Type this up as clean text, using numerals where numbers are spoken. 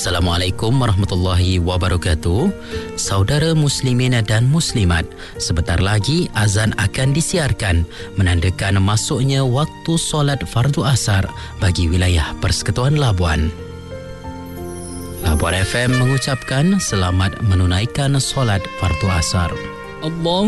Assalamualaikum warahmatullahi wabarakatuh. Saudara muslimin dan muslimat, sebentar lagi azan akan disiarkan menandakan masuknya waktu solat fardu asar bagi wilayah Persekutuan Labuan. Labuan FM mengucapkan selamat menunaikan solat fardu asar. Allah